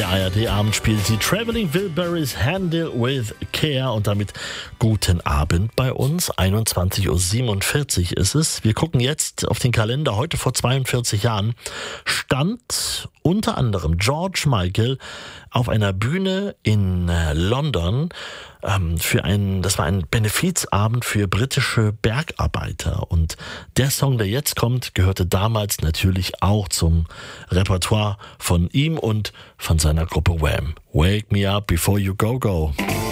ARD-Abendspiel. Die Traveling Wilburys Handle with Care und damit guten Abend bei uns. 21.47 Uhr ist es. Wir gucken jetzt auf den Kalender. Heute vor 42 Jahren stand unter anderem George Michael auf einer Bühne in London das war ein Benefizabend für britische Bergarbeiter. Und der Song, der jetzt kommt, gehörte damals natürlich auch zum Repertoire von ihm und von seiner Gruppe Wham. Wake Me Up Before You Go Go.